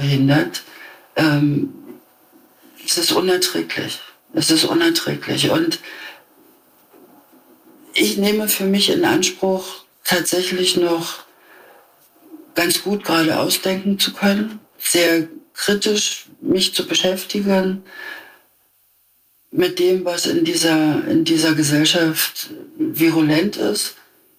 verhindert. Es ist unerträglich. Es ist unerträglich. Und ich nehme für mich in Anspruch, tatsächlich noch ganz gut geradeaus denken zu können, sehr kritisch mich zu beschäftigen mit dem, was in dieser Gesellschaft virulent ist.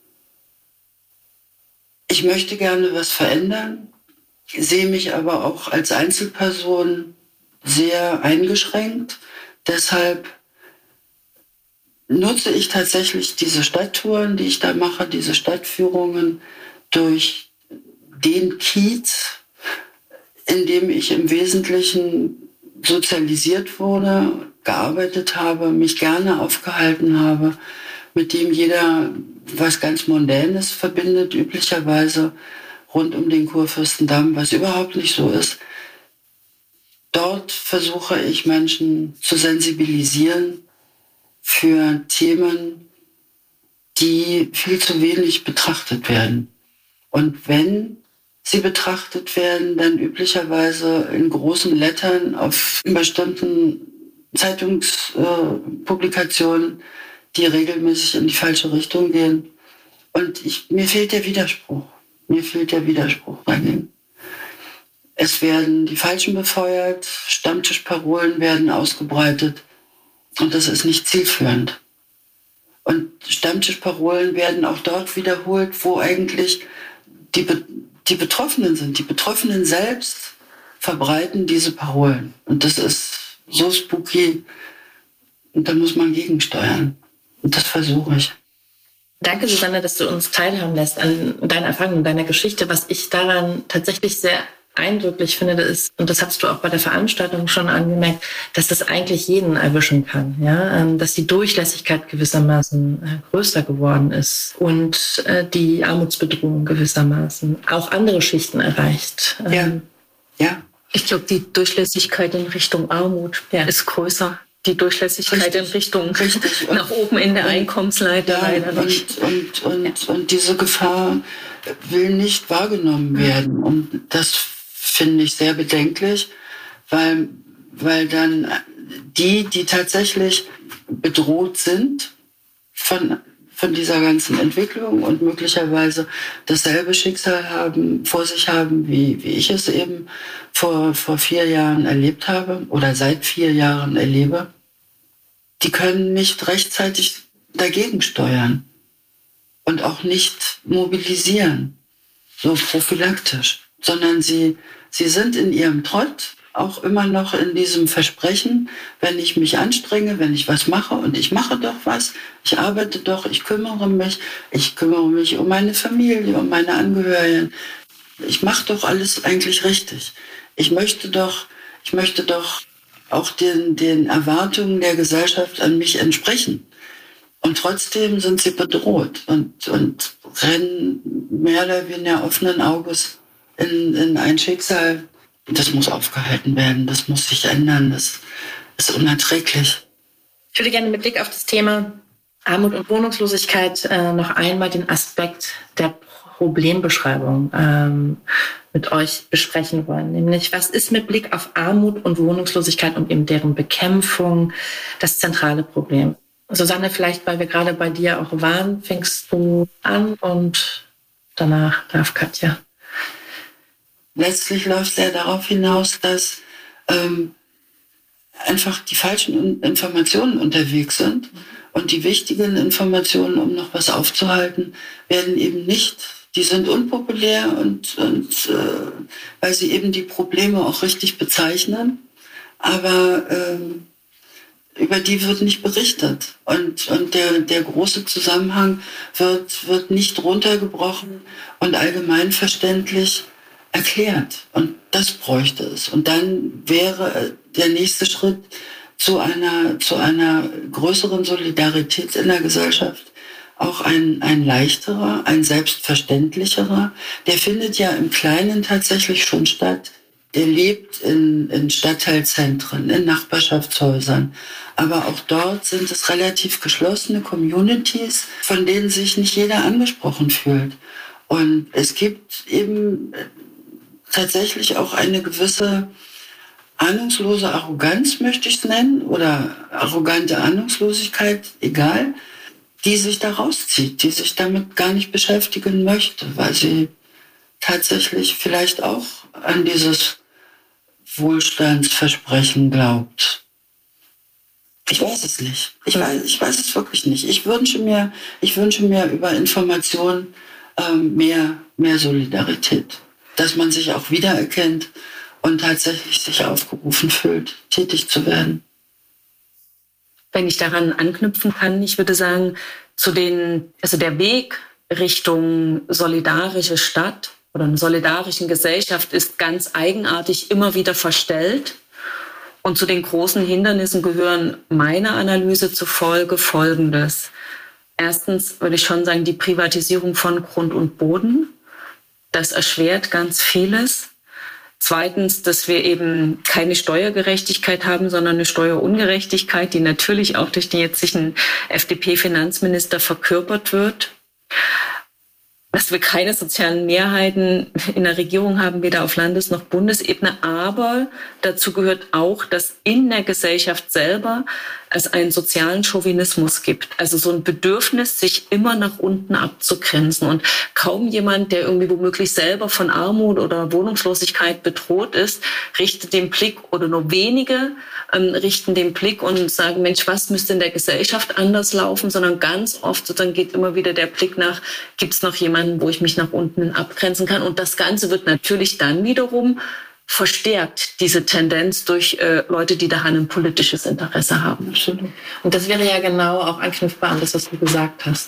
Ich möchte gerne was verändern, sehe mich aber auch als Einzelperson sehr eingeschränkt. Deshalb nutze ich tatsächlich diese Stadttouren, die ich da mache, diese Stadtführungen durch den Kiez, in dem ich im Wesentlichen sozialisiert wurde, gearbeitet habe, mich gerne aufgehalten habe, mit dem jeder was ganz Mondänes verbindet, üblicherweise rund um den Kurfürstendamm, was überhaupt nicht so ist. Dort versuche ich Menschen zu sensibilisieren für Themen, die viel zu wenig betrachtet werden. Und wenn sie betrachtet werden, dann üblicherweise in großen Lettern auf bestimmten Zeitungspublikationen, die regelmäßig in die falsche Richtung gehen. Und mir fehlt der Widerspruch. Mir fehlt der Widerspruch dagegen. Es werden die Falschen befeuert, Stammtischparolen werden ausgebreitet und das ist nicht zielführend. Und Stammtischparolen werden auch dort wiederholt, wo eigentlich die Betroffenen sind. Die Betroffenen selbst verbreiten diese Parolen. Und das ist so spooky. Und da muss man gegensteuern. Und das versuche ich. Danke, Susanne, dass du uns teilhaben lässt an deiner Erfahrung und deiner Geschichte. Was ich daran tatsächlich sehr eindrücklich finde, ist, und das hast du auch bei der Veranstaltung schon angemerkt, dass das eigentlich jeden erwischen kann, ja, dass die Durchlässigkeit gewissermaßen größer geworden ist und die Armutsbedrohung gewissermaßen auch andere Schichten erreicht. Ja. Ich glaube, die Durchlässigkeit in Richtung Armut ist größer. Die Durchlässigkeit in Richtung nach oben in der Einkommensleiter leider nicht. Und diese Gefahr will nicht wahrgenommen werden. Und das finde ich sehr bedenklich, weil dann die tatsächlich bedroht sind von dieser ganzen Entwicklung und möglicherweise dasselbe Schicksal vor sich haben, wie ich es eben vor 4 Jahren erlebt habe oder seit 4 Jahren erlebe, die können nicht rechtzeitig dagegen steuern und auch nicht mobilisieren, so prophylaktisch, sondern sie sind in ihrem Trott auch immer noch in diesem Versprechen, wenn ich mich anstrenge, wenn ich was mache und ich mache doch was, ich arbeite doch, ich kümmere mich um meine Familie, um meine Angehörigen. Ich mache doch alles eigentlich richtig. Ich möchte doch auch den Erwartungen der Gesellschaft an mich entsprechen. Und trotzdem sind sie bedroht und rennen mehr oder weniger offenen Auges in ein Schicksal. Das muss aufgehalten werden, das muss sich ändern, das ist unerträglich. Ich würde gerne mit Blick auf das Thema Armut und Wohnungslosigkeit noch einmal den Aspekt der Problembeschreibung mit euch besprechen wollen. Nämlich, was ist mit Blick auf Armut und Wohnungslosigkeit und eben deren Bekämpfung das zentrale Problem? Susanne, vielleicht, weil wir gerade bei dir auch waren, fängst du an und danach darf Katja. Letztlich läuft es ja darauf hinaus, dass einfach die falschen Informationen unterwegs sind. Und die wichtigen Informationen, um noch was aufzuhalten, werden eben nicht. Die sind unpopulär und weil sie eben die Probleme auch richtig bezeichnen. Aber über die wird nicht berichtet. Und der große Zusammenhang wird nicht runtergebrochen und allgemeinverständlich erklärt. Und das bräuchte es. Und dann wäre der nächste Schritt zu einer größeren Solidarität in der Gesellschaft auch ein leichterer, ein selbstverständlicherer. Der findet ja im Kleinen tatsächlich schon statt. Der lebt in Stadtteilzentren, in Nachbarschaftshäusern. Aber auch dort sind es relativ geschlossene Communities, von denen sich nicht jeder angesprochen fühlt. Und es gibt eben tatsächlich auch eine gewisse ahnungslose Arroganz, möchte ich es nennen, oder arrogante Ahnungslosigkeit, egal, die sich da rauszieht, die sich damit gar nicht beschäftigen möchte, weil sie tatsächlich vielleicht auch an dieses Wohlstandsversprechen glaubt. Ich weiß es nicht. Ich weiß es wirklich nicht. Ich wünsche mir über Information mehr Solidarität, dass man sich auch wiedererkennt und tatsächlich sich aufgerufen fühlt, tätig zu werden. Wenn ich daran anknüpfen kann, ich würde sagen, der Weg Richtung solidarische Stadt oder eine solidarischen Gesellschaft ist ganz eigenartig immer wieder verstellt. Und zu den großen Hindernissen gehören meiner Analyse zufolge Folgendes. Erstens würde ich schon sagen, die Privatisierung von Grund und Boden. Das erschwert ganz vieles. Zweitens, dass wir eben keine Steuergerechtigkeit haben, sondern eine Steuerungerechtigkeit, die natürlich auch durch den jetzigen FDP-Finanzminister verkörpert wird. Dass wir keine sozialen Mehrheiten in der Regierung haben, weder auf Landes- noch Bundesebene. Aber dazu gehört auch, dass in der Gesellschaft selber es einen sozialen Chauvinismus gibt. Also so ein Bedürfnis, sich immer nach unten abzugrenzen. Und kaum jemand, der irgendwie womöglich selber von Armut oder Wohnungslosigkeit bedroht ist, richtet den Blick, oder nur wenige richten den Blick und sagen, Mensch, was müsste in der Gesellschaft anders laufen? Sondern ganz oft sozusagen geht immer wieder der Blick nach, gibt es noch jemanden, wo ich mich nach unten abgrenzen kann? Und das Ganze wird natürlich dann wiederum verstärkt, diese Tendenz durch Leute, die daran ein politisches Interesse haben. Absolut. Und das wäre ja genau auch anknüpfbar an das, was du gesagt hast.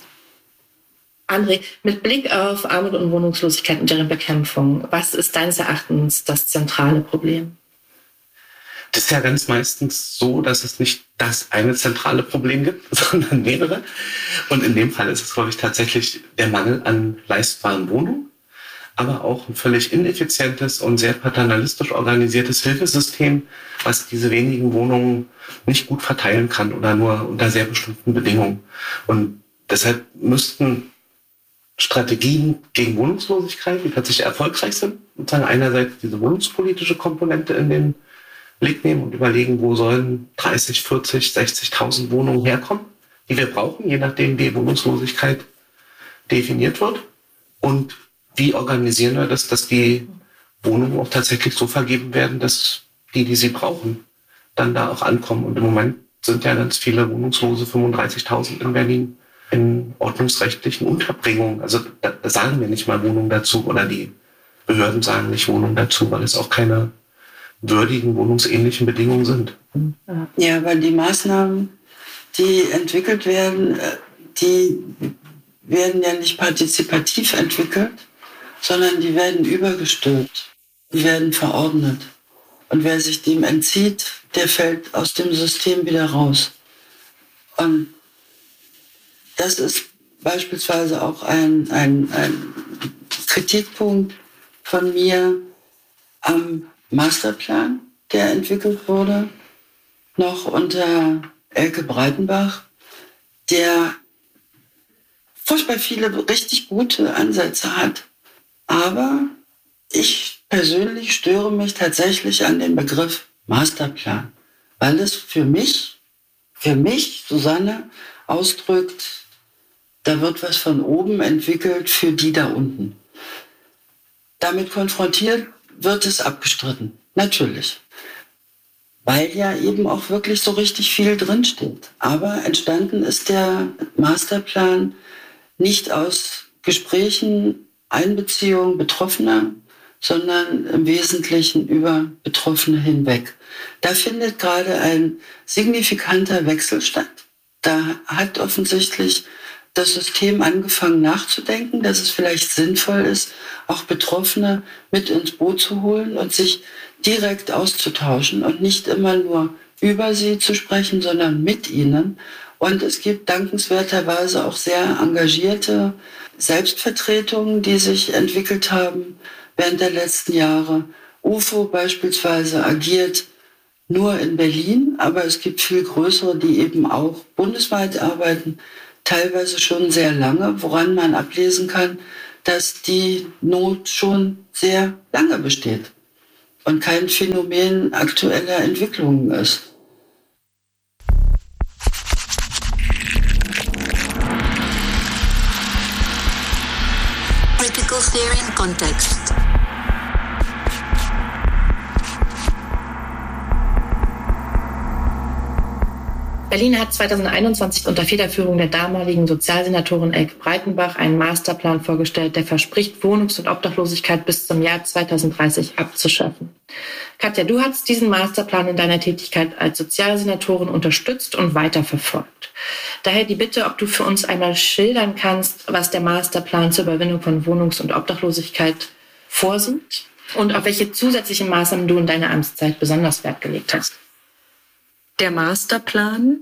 André, mit Blick auf Armut und Wohnungslosigkeit und deren Bekämpfung, was ist deines Erachtens das zentrale Problem? Das ist ja ganz meistens so, dass es nicht das eine zentrale Problem gibt, sondern mehrere. Und in dem Fall ist es, glaube ich, tatsächlich der Mangel an leistbaren Wohnungen, aber auch ein völlig ineffizientes und sehr paternalistisch organisiertes Hilfesystem, was diese wenigen Wohnungen nicht gut verteilen kann oder nur unter sehr bestimmten Bedingungen. Und deshalb müssten Strategien gegen Wohnungslosigkeit, die tatsächlich erfolgreich sind, sozusagen einerseits diese wohnungspolitische Komponente in den Blick nehmen und überlegen, wo sollen 30, 40, 60.000 Wohnungen herkommen, die wir brauchen, je nachdem, wie Wohnungslosigkeit definiert wird. Und wie organisieren wir das, dass die Wohnungen auch tatsächlich so vergeben werden, dass die sie brauchen, dann da auch ankommen. Und im Moment sind ja ganz viele Wohnungslose, 35.000 in Berlin, in ordnungsrechtlichen Unterbringungen. Also da sagen wir nicht mal Wohnung dazu, oder die Behörden sagen nicht Wohnung dazu, weil es auch keine würdigen, wohnungsähnlichen Bedingungen sind. Ja, weil die Maßnahmen, die entwickelt werden, die werden ja nicht partizipativ entwickelt, sondern die werden übergestülpt, die werden verordnet. Und wer sich dem entzieht, der fällt aus dem System wieder raus. Und das ist beispielsweise auch ein Kritikpunkt von mir am Masterplan, der entwickelt wurde, noch unter Elke Breitenbach, der furchtbar viele richtig gute Ansätze hat. Aber ich persönlich störe mich tatsächlich an den Begriff Masterplan, weil es für mich, Susanne, ausdrückt, da wird was von oben entwickelt für die da unten. Damit konfrontiert wird es abgestritten, natürlich. Weil ja eben auch wirklich so richtig viel drinsteht. Aber entstanden ist der Masterplan nicht aus Gesprächen, Einbeziehung Betroffener, sondern im Wesentlichen über Betroffene hinweg. Da findet gerade ein signifikanter Wechsel statt. Da hat offensichtlich das System angefangen nachzudenken, dass es vielleicht sinnvoll ist, auch Betroffene mit ins Boot zu holen und sich direkt auszutauschen und nicht immer nur über sie zu sprechen, sondern mit ihnen. Und es gibt dankenswerterweise auch sehr engagierte Selbstvertretungen, die sich entwickelt haben während der letzten Jahre. UFO beispielsweise agiert nur in Berlin, aber es gibt viel größere, die eben auch bundesweit arbeiten, teilweise schon sehr lange, woran man ablesen kann, dass die Not schon sehr lange besteht und kein Phänomen aktueller Entwicklungen ist. Critical Theory in Context. Berlin hat 2021 unter Federführung der damaligen Sozialsenatorin Elke Breitenbach einen Masterplan vorgestellt, der verspricht, Wohnungs- und Obdachlosigkeit bis zum Jahr 2030 abzuschaffen. Katja, du hast diesen Masterplan in deiner Tätigkeit als Sozialsenatorin unterstützt und weiterverfolgt. Daher die Bitte, ob du für uns einmal schildern kannst, was der Masterplan zur Überwindung von Wohnungs- und Obdachlosigkeit vorsieht und auf welche zusätzlichen Maßnahmen du in deiner Amtszeit besonders Wert gelegt hast. Der Masterplan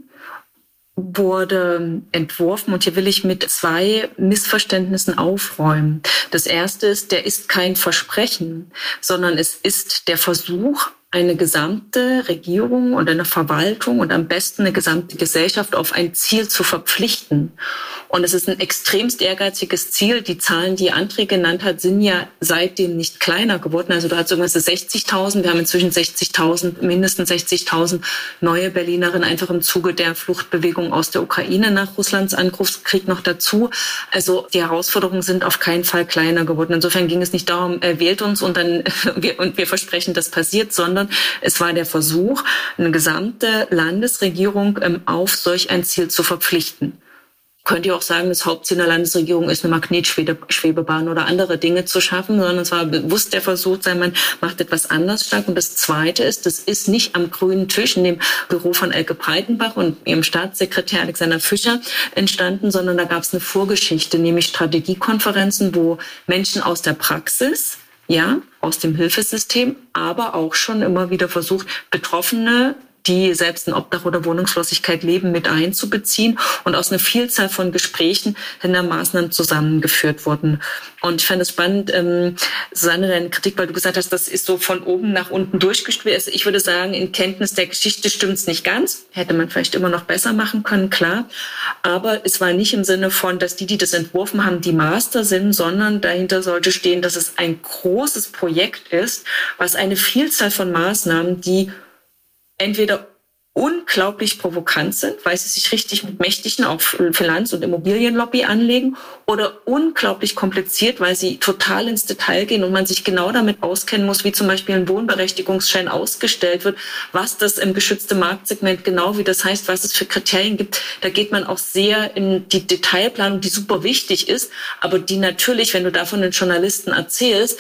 wurde entworfen und hier will ich mit 2 Missverständnissen aufräumen. Das erste ist, der ist kein Versprechen, sondern es ist der Versuch, eine gesamte Regierung und eine Verwaltung und am besten eine gesamte Gesellschaft auf ein Ziel zu verpflichten. Und es ist ein extremst ehrgeiziges Ziel. Die Zahlen, die André genannt hat, sind ja seitdem nicht kleiner geworden. Also du hast irgendwas 60.000. Wir haben inzwischen 60.000, mindestens 60.000 neue Berlinerinnen einfach im Zuge der Fluchtbewegung aus der Ukraine nach Russlands Angriffskrieg noch dazu. Also die Herausforderungen sind auf keinen Fall kleiner geworden. Insofern ging es nicht darum, wählt uns und dann wir versprechen, das passiert, sondern es war der Versuch, eine gesamte Landesregierung auf solch ein Ziel zu verpflichten. Könnt ihr auch sagen, das Hauptziel der Landesregierung ist, eine Magnetschwebebahn oder andere Dinge zu schaffen, sondern es war bewusst der Versuch, man macht etwas anders stark. Und das Zweite ist, das ist nicht am grünen Tisch in dem Büro von Elke Breitenbach und ihrem Staatssekretär Alexander Fischer entstanden, sondern da gab es eine Vorgeschichte, nämlich Strategiekonferenzen, wo Menschen aus der Praxis, aus dem Hilfesystem, aber auch schon immer wieder versucht, Betroffene, die selbst in Obdach oder Wohnungslosigkeit leben, mit einzubeziehen und aus einer Vielzahl von Gesprächen in der Maßnahmen zusammengeführt wurden. Und ich fand es spannend, Susanne, deine Kritik, weil du gesagt hast, das ist so von oben nach unten durchgespielt. Also ich würde sagen, in Kenntnis der Geschichte stimmt es nicht ganz. Hätte man vielleicht immer noch besser machen können, klar. Aber es war nicht im Sinne von, dass die das entworfen haben, die Master sind, sondern dahinter sollte stehen, dass es ein großes Projekt ist, was eine Vielzahl von Maßnahmen, die entweder unglaublich provokant sind, weil sie sich richtig mit mächtigen, auch Finanz- und Immobilienlobby anlegen, oder unglaublich kompliziert, weil sie total ins Detail gehen und man sich genau damit auskennen muss, wie zum Beispiel ein Wohnberechtigungsschein ausgestellt wird, was das im geschützten Marktsegment genau, wie das heißt, was es für Kriterien gibt. Da geht man auch sehr in die Detailplanung, die super wichtig ist, aber die natürlich, wenn du davon den Journalisten erzählst,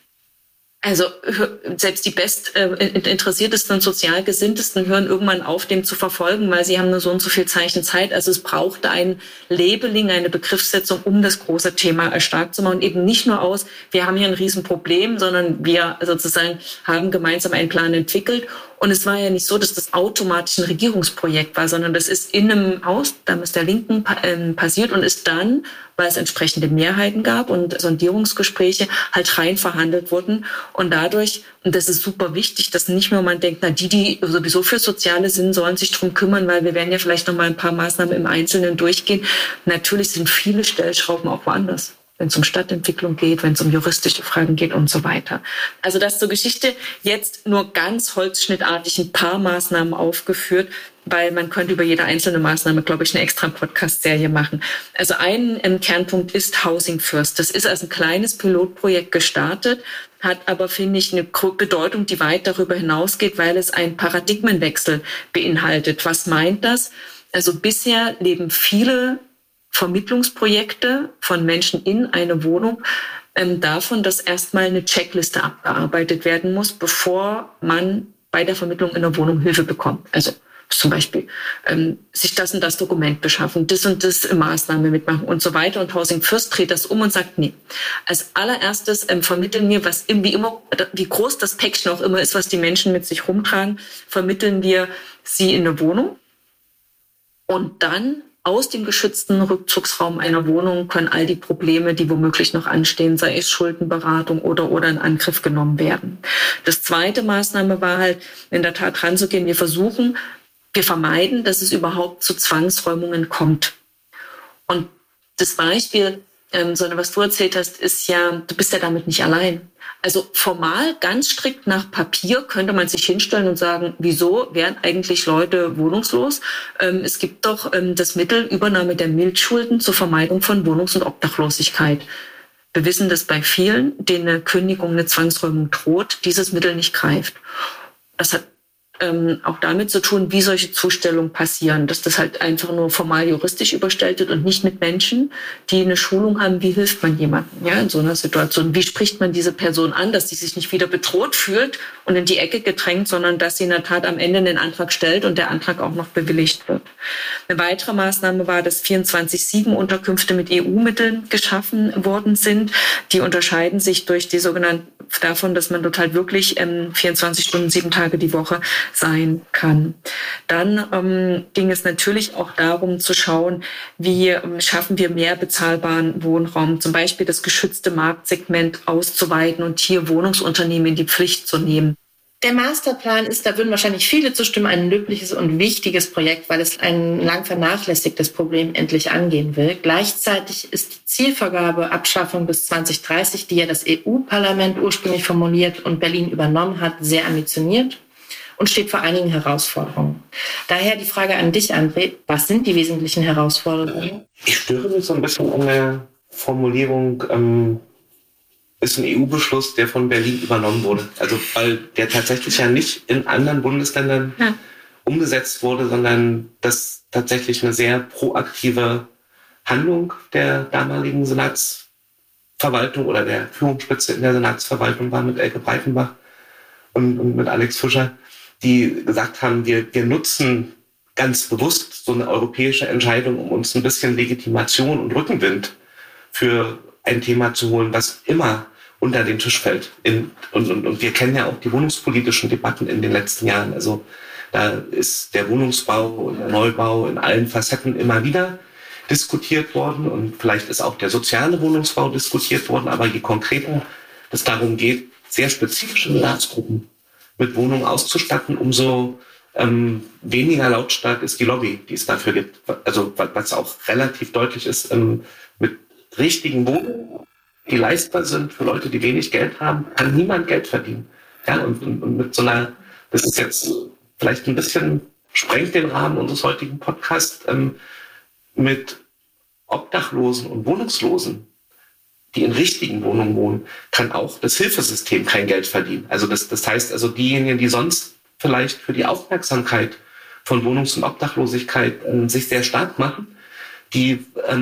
also selbst die bestinteressiertesten und sozial gesinntesten hören irgendwann auf, dem zu verfolgen, weil sie haben nur so und so viel Zeichen Zeit. Also es brauchte ein Labeling, eine Begriffssetzung, um das große Thema stark zu machen. Und eben nicht nur aus, wir haben hier ein Riesenproblem, sondern wir sozusagen haben gemeinsam einen Plan entwickelt. Und es war ja nicht so, dass das automatisch ein Regierungsprojekt war, sondern das ist in einem Haus, damals der Linken, passiert und ist dann, weil es entsprechende Mehrheiten gab und Sondierungsgespräche halt rein verhandelt wurden. Und dadurch, und das ist super wichtig, dass nicht nur man denkt, die sowieso für Soziale sind, sollen sich drum kümmern, weil wir werden ja vielleicht noch mal ein paar Maßnahmen im Einzelnen durchgehen. Natürlich sind viele Stellschrauben auch woanders, wenn es um Stadtentwicklung geht, wenn es um juristische Fragen geht und so weiter. Also das zur Geschichte, jetzt nur ganz holzschnittartig ein paar Maßnahmen aufgeführt, weil man könnte über jede einzelne Maßnahme, glaube ich, eine extra Podcast-Serie machen. Also ein Kernpunkt ist Housing First. Das ist als ein kleines Pilotprojekt gestartet, hat aber, finde ich, eine Bedeutung, die weit darüber hinausgeht, weil es einen Paradigmenwechsel beinhaltet. Was meint das? Also bisher leben viele Vermittlungsprojekte von Menschen in eine Wohnung davon, dass erstmal eine Checkliste abgearbeitet werden muss, bevor man bei der Vermittlung in der Wohnung Hilfe bekommt. Also zum Beispiel sich das und das Dokument beschaffen, das und das Maßnahme mitmachen und so weiter. Und Housing First dreht das um und sagt, nee, als allererstes vermitteln wir, wie groß das Päckchen auch immer ist, was die Menschen mit sich rumtragen, vermitteln wir sie in eine Wohnung. Und dann aus dem geschützten Rückzugsraum einer Wohnung können all die Probleme, die womöglich noch anstehen, sei es Schuldenberatung oder in Angriff genommen werden. Das zweite Maßnahme war halt, in der Tat ranzugehen. Wir vermeiden, dass es überhaupt zu Zwangsräumungen kommt. Und das Beispiel sondern was du erzählt hast, ist ja, du bist ja damit nicht allein. Also formal, ganz strikt nach Papier könnte man sich hinstellen und sagen, wieso werden eigentlich Leute wohnungslos? Es gibt doch das Mittel Übernahme der Mildschulden zur Vermeidung von Wohnungs- und Obdachlosigkeit. Wir wissen, dass bei vielen, denen eine Kündigung, eine Zwangsräumung droht, dieses Mittel nicht greift. Das hat auch damit zu tun, wie solche Zustellungen passieren, dass das halt einfach nur formal juristisch überstellt wird und nicht mit Menschen, die eine Schulung haben, wie hilft man jemandem, ja, in so einer Situation, wie spricht man diese Person an, dass sie sich nicht wieder bedroht fühlt und in die Ecke gedrängt, sondern dass sie in der Tat am Ende den Antrag stellt und der Antrag auch noch bewilligt wird. Eine weitere Maßnahme war, dass 24/7-Unterkünfte mit EU-Mitteln geschaffen worden sind. Die unterscheiden sich durch die sogenannten davon, dass man dort halt wirklich 24 Stunden, 7 Tage die Woche sein kann. Dann ging es natürlich auch darum zu schauen, wie schaffen wir mehr bezahlbaren Wohnraum, zum Beispiel das geschützte Marktsegment auszuweiten und hier Wohnungsunternehmen in die Pflicht zu nehmen. Der Masterplan ist, da würden wahrscheinlich viele zustimmen, ein löbliches und wichtiges Projekt, weil es ein lang vernachlässigtes Problem endlich angehen will. Gleichzeitig ist die Zielvorgabe Abschaffung bis 2030, die ja das EU-Parlament ursprünglich formuliert und Berlin übernommen hat, sehr ambitioniert und steht vor einigen Herausforderungen. Daher die Frage an dich, André, was sind die wesentlichen Herausforderungen? Ich störe mich so ein bisschen an der Formulierung, ist ein EU-Beschluss, der von Berlin übernommen wurde. Also weil der tatsächlich ja nicht in anderen Bundesländern umgesetzt wurde, sondern das tatsächlich eine sehr proaktive Handlung der damaligen Senatsverwaltung oder der Führungsspitze in der Senatsverwaltung war mit Elke Breitenbach und mit Alex Fischer, die gesagt haben, wir nutzen ganz bewusst so eine europäische Entscheidung, um uns ein bisschen Legitimation und Rückenwind für ein Thema zu holen, was immer unter den Tisch fällt. Und wir kennen ja auch die wohnungspolitischen Debatten in den letzten Jahren. Also da ist der Wohnungsbau und der Neubau in allen Facetten immer wieder diskutiert worden. Und vielleicht ist auch der soziale Wohnungsbau diskutiert worden. Aber je konkreter es darum geht, sehr spezifische Bedarfsgruppen mit Wohnungen auszustatten, umso weniger lautstark ist die Lobby, die es dafür gibt. Also was auch relativ deutlich ist, mit richtigen Wohnungen, die leistbar sind für Leute, die wenig Geld haben, kann niemand Geld verdienen. Ja, und mit so einer, das ist jetzt vielleicht ein bisschen, sprengt den Rahmen unseres heutigen Podcasts, mit Obdachlosen und Wohnungslosen, die in richtigen Wohnungen wohnen, kann auch das Hilfesystem kein Geld verdienen. Also das heißt also, diejenigen, die sonst vielleicht für die Aufmerksamkeit von Wohnungs- und Obdachlosigkeit sich sehr stark machen, die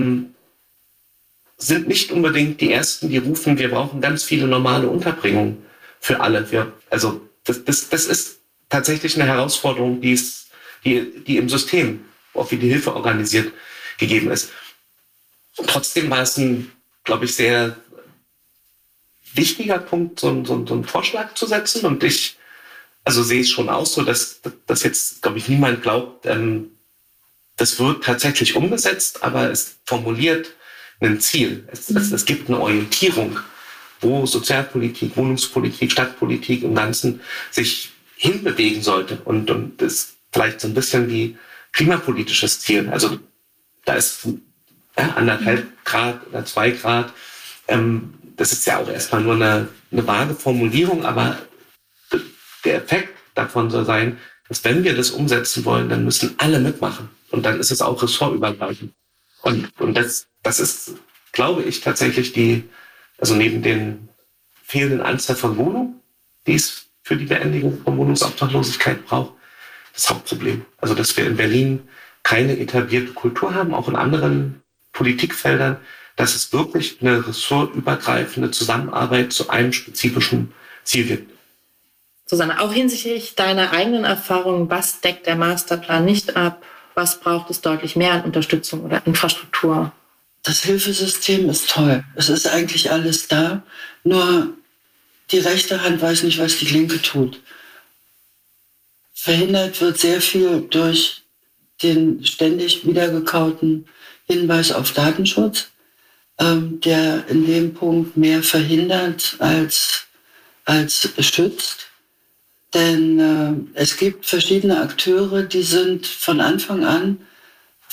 sind nicht unbedingt die Ersten, die rufen, wir brauchen ganz viele normale Unterbringungen für alle. Das ist tatsächlich eine Herausforderung, die im System, auch wie die Hilfe organisiert, gegeben ist. Und trotzdem war es ein, glaube ich, sehr wichtiger Punkt, so einen Vorschlag zu setzen. Und ich sehe es schon auch so, dass jetzt, glaube ich, niemand glaubt, das wird tatsächlich umgesetzt, aber es formuliert ein Ziel. Es gibt eine Orientierung, wo Sozialpolitik, Wohnungspolitik, Stadtpolitik im Ganzen sich hinbewegen sollte. Und das vielleicht so ein bisschen wie klimapolitisches Ziel. Also da ist 1,5 Grad oder 2 Grad. Das ist ja auch erstmal nur eine vage Formulierung, aber der Effekt davon soll sein, dass wenn wir das umsetzen wollen, dann müssen alle mitmachen. Und dann ist es auch ressortübergreifend. Und das ist, glaube ich, tatsächlich neben den fehlenden Anzahl von Wohnungen, die es für die Beendigung von Wohnungsobdachlosigkeit braucht, das Hauptproblem. Also, dass wir in Berlin keine etablierte Kultur haben, auch in anderen Politikfeldern, dass es wirklich eine ressortübergreifende Zusammenarbeit zu einem spezifischen Ziel gibt. Susanne, auch hinsichtlich deiner eigenen Erfahrungen, was deckt der Masterplan nicht ab? Was braucht es deutlich mehr an Unterstützung oder Infrastruktur? Das Hilfesystem ist toll. Es ist eigentlich alles da. Nur die rechte Hand weiß nicht, was die linke tut. Verhindert wird sehr viel durch den ständig wiedergekauten Hinweis auf Datenschutz, der in dem Punkt mehr verhindert als schützt. Denn es gibt verschiedene Akteure, die sind von Anfang an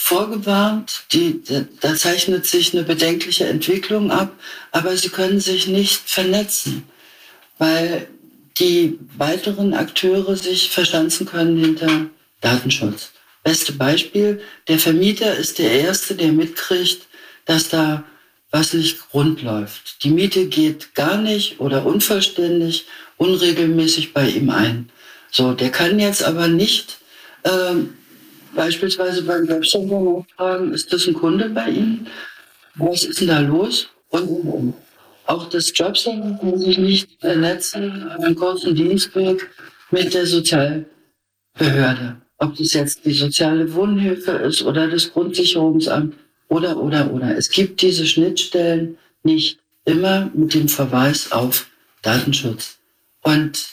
vorgewarnt, da zeichnet sich eine bedenkliche Entwicklung ab, aber sie können sich nicht vernetzen, weil die weiteren Akteure sich verschanzen können hinter Datenschutz. Beste Beispiel, der Vermieter ist der Erste, der mitkriegt, dass da was nicht rund läuft. Die Miete geht gar nicht oder unvollständig, unregelmäßig bei ihm ein. So, der kann jetzt aber nicht beispielsweise beim Webcenter fragen, ist das ein Kunde bei Ihnen? Was ist denn da los? Und auch das Jobcenter kann sich nicht vernetzen, einen kurzen Dienstweg mit der Sozialbehörde. Ob das jetzt die soziale Wohnhilfe ist oder das Grundsicherungsamt oder. Es gibt diese Schnittstellen nicht immer mit dem Verweis auf Datenschutz. Und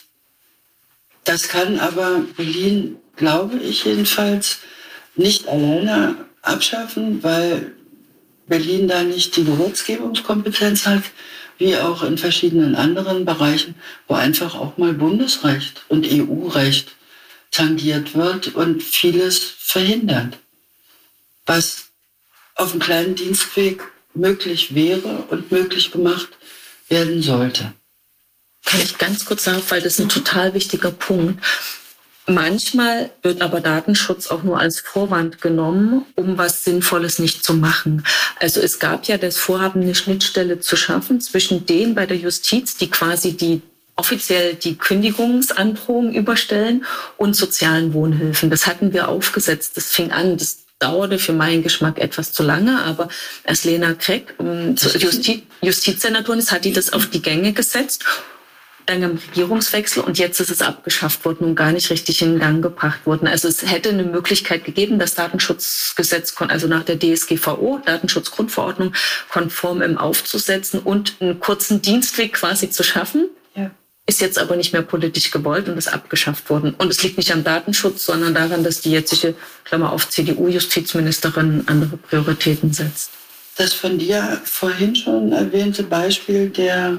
das kann aber Berlin, glaube ich jedenfalls, nicht alleine abschaffen, weil Berlin da nicht die Gesetzgebungskompetenz hat, wie auch in verschiedenen anderen Bereichen, wo einfach auch mal Bundesrecht und EU-Recht tangiert wird und vieles verhindert, was auf einem kleinen Dienstweg möglich wäre und möglich gemacht werden sollte. Kann ich ganz kurz sagen, weil das ist ein total wichtiger Punkt. Manchmal wird aber Datenschutz auch nur als Vorwand genommen, um was Sinnvolles nicht zu machen. Also es gab ja das Vorhaben, eine Schnittstelle zu schaffen zwischen denen bei der Justiz, die quasi offiziell die Kündigungsandrohung überstellen, und sozialen Wohnhilfen. Das hatten wir aufgesetzt. Das fing an, das dauerte für meinen Geschmack etwas zu lange, aber als Lena Craig Justizsenatorin ist, hat die das auf die Gänge gesetzt. Dann im Regierungswechsel, und jetzt ist es abgeschafft worden und gar nicht richtig in Gang gebracht worden. Also es hätte eine Möglichkeit gegeben, das Datenschutzgesetz, also nach der DSGVO, Datenschutzgrundverordnung, konform aufzusetzen und einen kurzen Dienstweg quasi zu schaffen. Ja. Ist jetzt aber nicht mehr politisch gewollt und ist abgeschafft worden. Und es liegt nicht am Datenschutz, sondern daran, dass die jetzige, Klammer auf, CDU-Justizministerin andere Prioritäten setzt. Das von dir vorhin schon erwähnte Beispiel der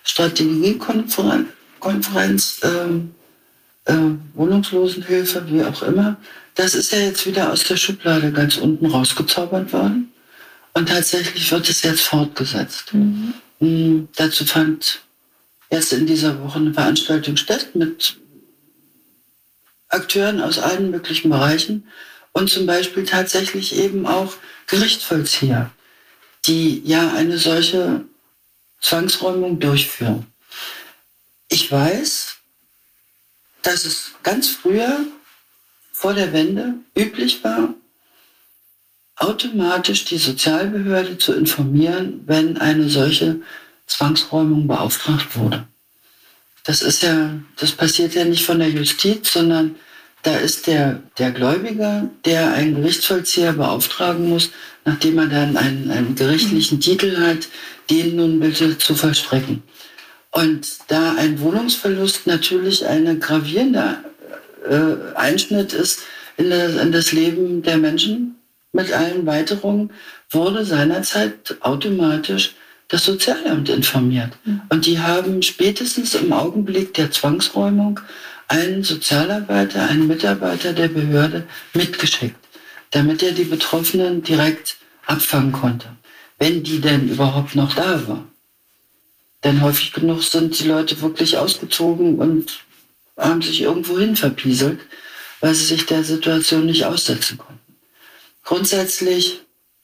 Strategiekonferenz, Wohnungslosenhilfe, wie auch immer, das ist ja jetzt wieder aus der Schublade ganz unten rausgezaubert worden. Und tatsächlich wird es jetzt fortgesetzt. Dazu fand erst in dieser Woche eine Veranstaltung statt mit Akteuren aus allen möglichen Bereichen und zum Beispiel tatsächlich eben auch Gerichtsvollzieher, die ja eine solche Zwangsräumung durchführen. Ich weiß, dass es ganz früher, vor der Wende, üblich war, automatisch die Sozialbehörde zu informieren, wenn eine solche Zwangsräumung beauftragt wurde. Das passiert ja nicht von der Justiz, sondern da ist der Gläubiger, der einen Gerichtsvollzieher beauftragen muss, nachdem er dann einen gerichtlichen Titel hat, den nun bitte zu vollstrecken. Und da ein Wohnungsverlust natürlich ein gravierender Einschnitt ist in das Leben der Menschen mit allen Weiterungen, wurde seinerzeit automatisch das Sozialamt informiert. Und die haben spätestens im Augenblick der Zwangsräumung einen Sozialarbeiter, einen Mitarbeiter der Behörde mitgeschickt, damit er die Betroffenen direkt abfangen konnte, wenn die denn überhaupt noch da war. Denn häufig genug sind die Leute wirklich ausgezogen und haben sich irgendwohin verpieselt, weil sie sich der Situation nicht aussetzen konnten. Grundsätzlich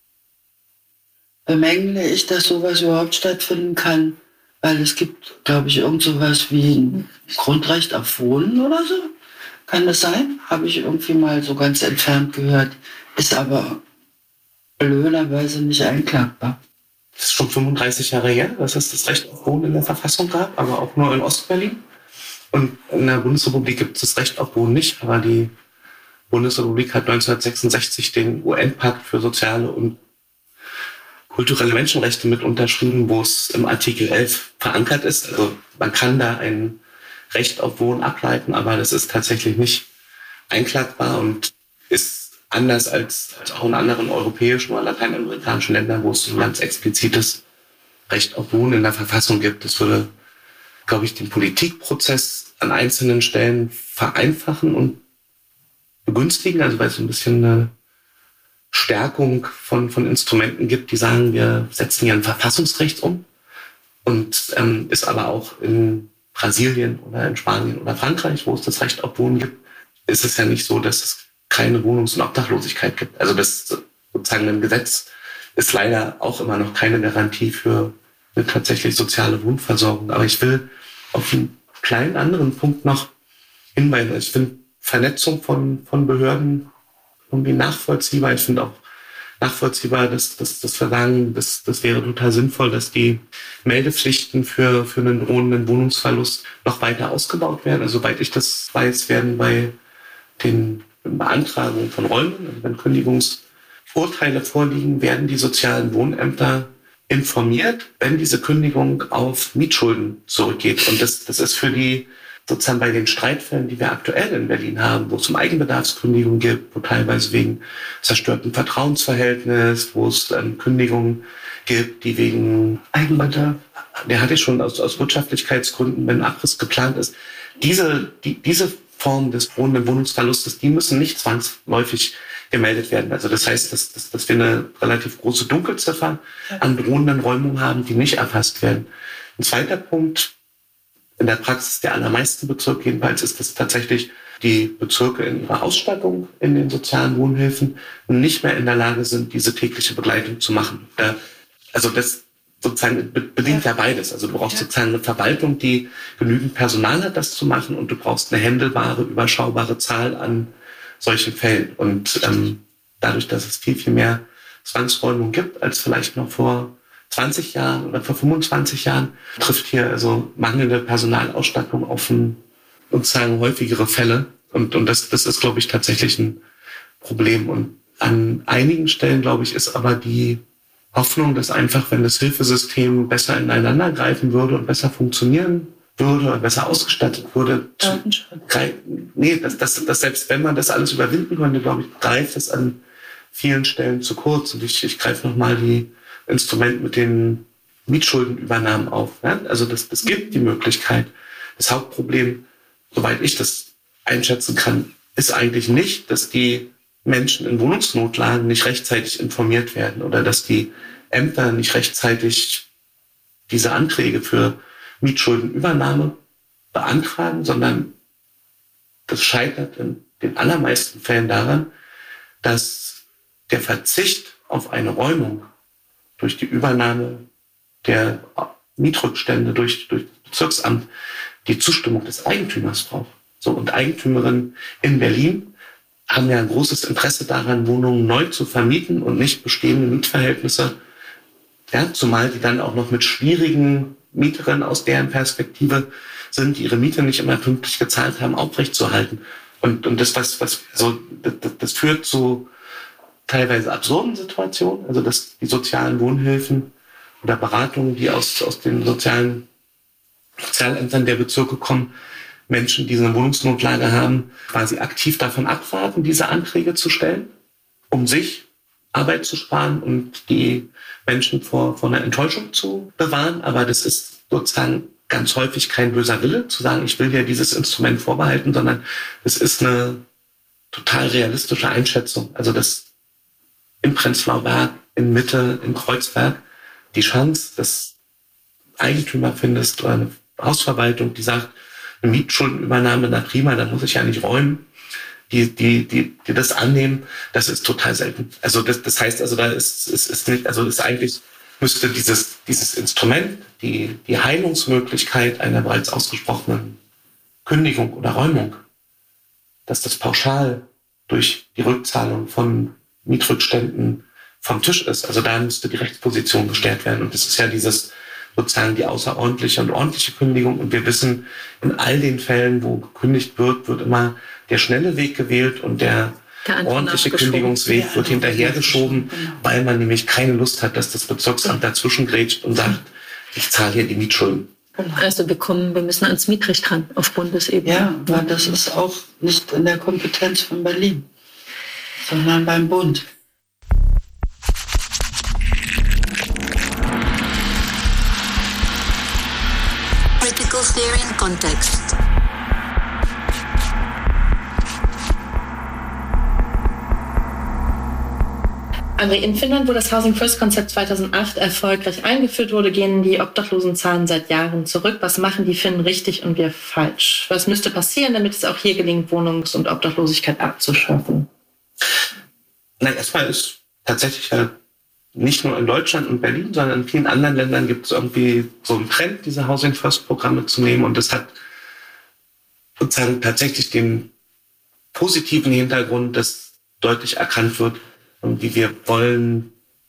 bemängle ich, dass sowas überhaupt stattfinden kann, weil es gibt, glaube ich, irgend sowas wie ein Grundrecht auf Wohnen oder so. Kann das sein? Habe ich irgendwie mal so ganz entfernt gehört. Ist aber blöderweise nicht einklagbar. Das ist schon 35 Jahre her, dass es das Recht auf Wohnen in der Verfassung gab, aber auch nur in Ostberlin. Und in der Bundesrepublik gibt es das Recht auf Wohnen nicht, aber die Bundesrepublik hat 1966 den UN-Pakt für soziale und kulturelle Menschenrechte mit unterschrieben, wo es im Artikel 11 verankert ist. Also man kann da ein Recht auf Wohnen ableiten, aber das ist tatsächlich nicht einklagbar und ist anders als auch in anderen europäischen oder lateinamerikanischen Ländern, wo es ein ganz explizites Recht auf Wohnen in der Verfassung gibt. Das würde, glaube ich, den Politikprozess an einzelnen Stellen vereinfachen und begünstigen, also weil es so ein bisschen Stärkung von Instrumenten gibt, die sagen, wir setzen hier ein Verfassungsrecht um. Und ist aber auch in Brasilien oder in Spanien oder Frankreich, wo es das Recht auf Wohnen gibt, ist es ja nicht so, dass es keine Wohnungs- und Obdachlosigkeit gibt. Also das sozusagen im Gesetz ist leider auch immer noch keine Garantie für eine tatsächlich soziale Wohnversorgung. Aber ich will auf einen kleinen anderen Punkt noch hinweisen. Ich finde Vernetzung von Behörden irgendwie nachvollziehbar. Ich finde auch nachvollziehbar, dass das Verlangen, das wäre total sinnvoll, dass die Meldepflichten für einen drohenden Wohnungsverlust noch weiter ausgebaut werden. Also soweit ich das weiß, werden bei den Beantragungen von Räumen, also wenn Kündigungsurteile vorliegen, werden die sozialen Wohnämter informiert, wenn diese Kündigung auf Mietschulden zurückgeht. Und das ist für die sozusagen bei den Streitfällen, die wir aktuell in Berlin haben, wo es um Eigenbedarfskündigung gibt, wo teilweise wegen zerstörtem Vertrauensverhältnis, wo es Kündigungen gibt, die wegen Eigenbedarf, der hatte ich schon aus Wirtschaftlichkeitsgründen, wenn Abriss geplant ist. Diese Form des drohenden Wohnungsverlustes, die müssen nicht zwangsläufig gemeldet werden. Also das heißt, dass wir eine relativ große Dunkelziffer an drohenden Räumungen haben, die nicht erfasst werden. Ein zweiter Punkt, in der Praxis der allermeisten Bezirke jedenfalls, ist es tatsächlich, die Bezirke in ihrer Ausstattung in den sozialen Wohnhilfen nicht mehr in der Lage sind, diese tägliche Begleitung zu machen. Also das sozusagen bedingt ja beides. Also du brauchst sozusagen eine Verwaltung, die genügend Personal hat, das zu machen, und du brauchst eine händelbare, überschaubare Zahl an solchen Fällen. Und dadurch, dass es viel, viel mehr Zwangsräumung gibt, als vielleicht noch vor 20 Jahren oder vor 25 Jahren, trifft hier also mangelnde Personalausstattung auf sozusagen häufigere Fälle. Und das ist, glaube ich, tatsächlich ein Problem. Und an einigen Stellen, glaube ich, ist aber die Hoffnung, dass einfach, wenn das Hilfesystem besser ineinander greifen würde und besser funktionieren würde und besser ausgestattet würde, dass selbst wenn man das alles überwinden könnte, glaube ich, greift es an vielen Stellen zu kurz. Und ich greife nochmal die Instrument mit den Mietschuldenübernahmen auf. Ja? Also das gibt die Möglichkeit. Das Hauptproblem, soweit ich das einschätzen kann, ist eigentlich nicht, dass die Menschen in Wohnungsnotlagen nicht rechtzeitig informiert werden oder dass die Ämter nicht rechtzeitig diese Anträge für Mietschuldenübernahme beantragen, sondern das scheitert in den allermeisten Fällen daran, dass der Verzicht auf eine Räumung durch die Übernahme der Mietrückstände durch das Bezirksamt die Zustimmung des Eigentümers braucht. So, und Eigentümerinnen in Berlin haben ja ein großes Interesse daran, Wohnungen neu zu vermieten und nicht bestehende Mietverhältnisse, ja, zumal die dann auch noch mit schwierigen Mieterinnen aus deren Perspektive sind, die ihre Miete nicht immer pünktlich gezahlt haben, aufrechtzuerhalten. Und das, das führt zu teilweise absurden Situationen, also dass die sozialen Wohnhilfen oder Beratungen, die aus den Sozialämtern der Bezirke kommen, Menschen, die eine Wohnungsnotlage haben, quasi aktiv davon abraten, diese Anträge zu stellen, um sich Arbeit zu sparen und die Menschen vor einer Enttäuschung zu bewahren. Aber das ist sozusagen ganz häufig kein böser Wille, zu sagen, ich will ja dieses Instrument vorbehalten, sondern es ist eine total realistische Einschätzung. Also dass in Prenzlauer Berg, in Mitte, in Kreuzberg die Chance, dass Eigentümer findest oder eine Hausverwaltung, die sagt, eine Mietschuldenübernahme, na prima, da muss ich ja nicht räumen, die das annehmen, das ist total selten. Also das heißt, also da ist nicht, also ist eigentlich, müsste dieses Instrument, die Heilungsmöglichkeit einer bereits ausgesprochenen Kündigung oder Räumung, dass das pauschal durch die Rückzahlung von Mietrückständen vom Tisch ist. Also da müsste die Rechtsposition gestärkt werden. Und das ist ja sozusagen die außerordentliche und ordentliche Kündigung. Und wir wissen, in all den Fällen, wo gekündigt wird immer der schnelle Weg gewählt und der ordentliche Kündigungsweg wird hinterhergeschoben, weil man nämlich keine Lust hat, dass das Bezirksamt dazwischen grätscht und sagt, ich zahle hier die Mietschulden. Also wir müssen ans Mietrecht ran auf Bundesebene. Ja, weil das ist auch nicht in der Kompetenz von Berlin, sondern beim Bund. Critical Theory in Context. André, in Finnland, wo das Housing First Konzept 2008 erfolgreich eingeführt wurde, gehen die Obdachlosenzahlen seit Jahren zurück. Was machen die Finnen richtig und wir falsch? Was müsste passieren, damit es auch hier gelingt, Wohnungs- und Obdachlosigkeit abzuschaffen? Nein, erstmal ist tatsächlich ja nicht nur in Deutschland und Berlin, sondern in vielen anderen Ländern gibt es irgendwie so einen Trend, diese Housing First Programme zu nehmen. Und das hat sozusagen tatsächlich den positiven Hintergrund, dass deutlich erkannt wird, wie wir wollen,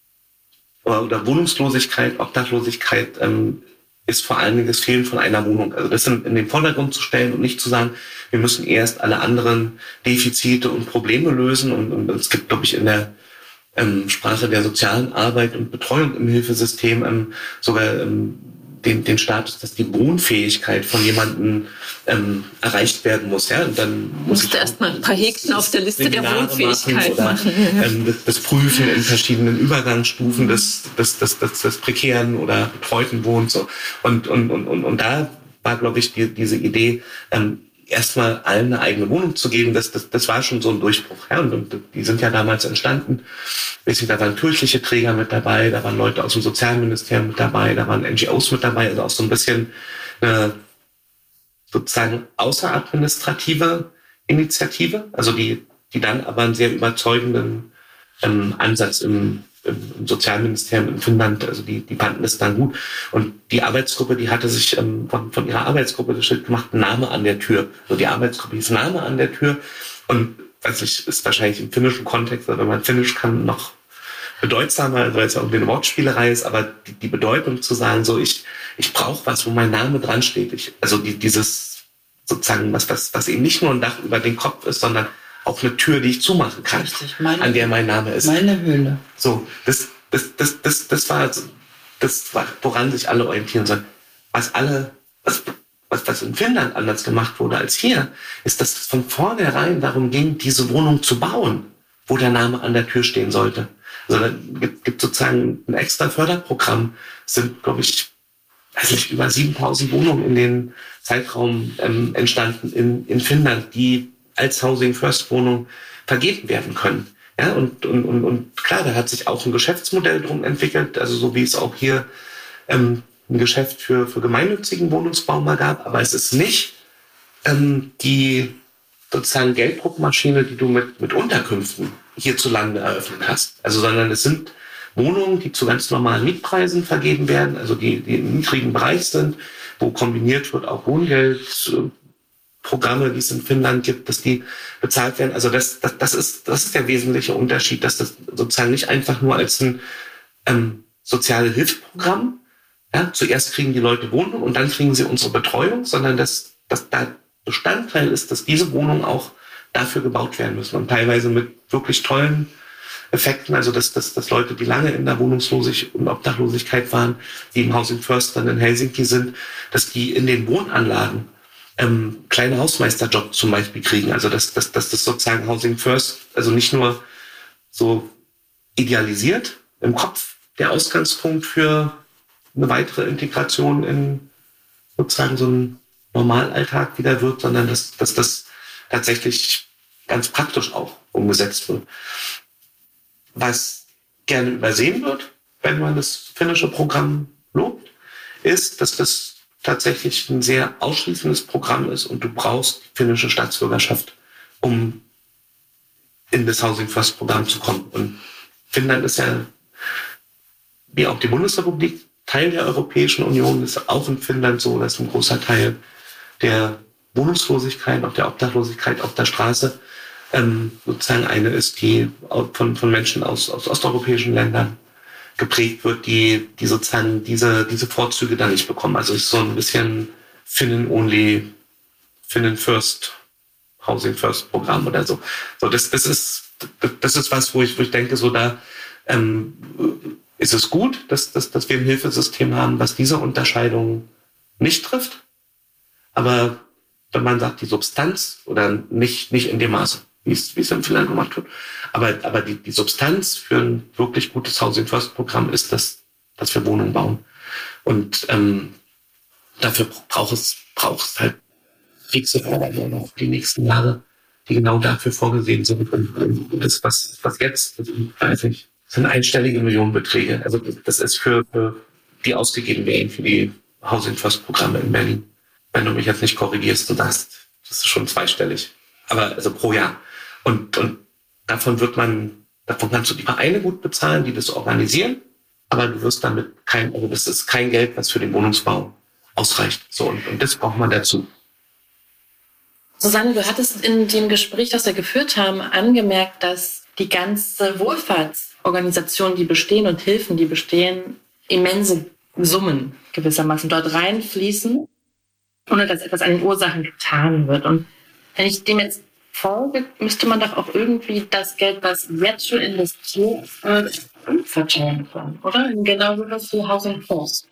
oder Wohnungslosigkeit, Obdachlosigkeit ist vor allen Dingen das Fehlen von einer Wohnung. Also das in den Vordergrund zu stellen und nicht zu sagen, wir müssen erst alle anderen Defizite und Probleme lösen. Und es gibt, glaube ich, in der Sprache der sozialen Arbeit und Betreuung im Hilfesystem sogar den Status, dass die Wohnfähigkeit von jemandem erreicht werden muss. Ja? Und dann musst du erstmal ein paar Häkchen auf der Liste der Wohnfähigkeit machen. Das Prüfen in verschiedenen Übergangsstufen des prekären oder betreuten Wohns. So. Und da war, glaube ich, diese Idee, erstmal allen eine eigene Wohnung zu geben, das war schon so ein Durchbruch. Ja? Und die sind ja damals entstanden. Da waren kirchliche Träger mit dabei, da waren Leute aus dem Sozialministerium mit dabei, da waren NGOs mit dabei, also auch so ein bisschen eine sozusagen außeradministrative Initiative, also die dann aber einen sehr überzeugenden Ansatz im Sozialministerium in Finnland, also die fanden das dann gut. Und die Arbeitsgruppe, die hatte sich von ihrer Arbeitsgruppe das Schritt gemacht, Name an der Tür. Also die Arbeitsgruppe hieß Name an der Tür. Und ist wahrscheinlich im finnischen Kontext, wenn man Finnisch kann, noch bedeutsamer, weil es ja irgendwie eine Wortspielerei ist, aber die Bedeutung zu sagen, so ich brauche was, wo mein Name dran steht. Also dieses sozusagen was eben nicht nur ein Dach über den Kopf ist, sondern auch eine Tür, die ich zumachen kann, richtig, an der mein Name ist. Meine Höhle. So, das war, woran sich alle orientieren sollen. Was in Finnland anders gemacht wurde als hier, ist, dass es von vornherein darum ging, diese Wohnung zu bauen, wo der Name an der Tür stehen sollte. Also da gibt sozusagen ein extra Förderprogramm. Es sind, glaube ich, über 7.000 Wohnungen in den Zeitraum entstanden in Finnland, die als Housing First Wohnung vergeben werden können. Ja, und klar, da hat sich auch ein Geschäftsmodell drum entwickelt, also so wie es auch hier ein Geschäft für gemeinnützigen Wohnungsbau mal gab, aber es ist nicht die sozusagen Gelddruckmaschine, die du mit Unterkünften hierzulande eröffnet hast. Also, sondern es sind Wohnungen, die zu ganz normalen Mietpreisen vergeben werden, also die im niedrigen Bereich sind, wo kombiniert wird auch Wohngeldprogramme, die es in Finnland gibt, dass die bezahlt werden. Also das ist der wesentliche Unterschied, dass das sozusagen nicht einfach nur als ein soziale Hilfsprogramm, ja, zuerst kriegen die Leute Wohnung und dann kriegen sie unsere Betreuung, sondern dass da Bestandteil ist, dass diese Wohnungen auch dafür gebaut werden müssen und teilweise mit wirklich tollen Effekten, also dass Leute, die lange in der Wohnungslosigkeit und Obdachlosigkeit waren, die im Housing First dann in Helsinki sind, dass die in den Wohnanlagen kleine Hausmeisterjobs zum Beispiel kriegen. Also dass das sozusagen Housing First, also nicht nur so idealisiert im Kopf der Ausgangspunkt für eine weitere Integration in sozusagen so einen Normalalltag wieder wird, sondern dass das tatsächlich ganz praktisch auch umgesetzt wird. Was gerne übersehen wird, wenn man das finnische Programm lobt, ist, dass das tatsächlich ein sehr ausschließendes Programm ist und du brauchst die finnische Staatsbürgerschaft, um in das Housing First Programm zu kommen. Und Finnland ist ja, wie auch die Bundesrepublik, Teil der Europäischen Union. Das ist auch in Finnland so, dass ein großer Teil der Wohnungslosigkeit, auch der Obdachlosigkeit auf der Straße sozusagen eine ist, die von Menschen aus osteuropäischen Ländern geprägt wird, die sozusagen diese Vorzüge dann nicht bekommen. Also es ist so ein bisschen Finnen-only, Finnen-First, Housing First Programm oder so. So das ist was, wo ich denke, so da ist es gut, dass wir ein Hilfesystem haben, was diese Unterscheidung nicht trifft. Aber wenn man sagt, die Substanz oder nicht in dem Maße, wie es in Finnland gemacht wird, aber die Substanz für ein wirklich gutes Housing First Programm ist, dass wir Wohnungen bauen. Und dafür braucht es halt fixe Förderungen auf die nächsten Jahre, die genau dafür vorgesehen sind. Und das, was jetzt, ich weiß nicht, sind einstellige Millionenbeträge. Also das ist für die ausgegeben werden für die Housing First Programme in Berlin. Wenn du mich jetzt nicht korrigierst, du sagst, das ist schon zweistellig. Aber also pro Jahr. Und davon kannst du die Vereine gut bezahlen, die das organisieren. Aber du wirst damit das ist kein Geld, was für den Wohnungsbau ausreicht. So, und das braucht man dazu. Susanne, du hattest in dem Gespräch, das wir geführt haben, angemerkt, dass die ganze Wohlfahrtsorganisationen, die bestehen und Hilfen, die bestehen, immense Summen gewissermaßen dort reinfließen, ohne dass etwas an den Ursachen getan wird. Und wenn ich dem jetzt folge, müsste man doch auch irgendwie das Geld, was jetzt schon investiert wird, umverteilen können, oder? Genau so was wie Housing First.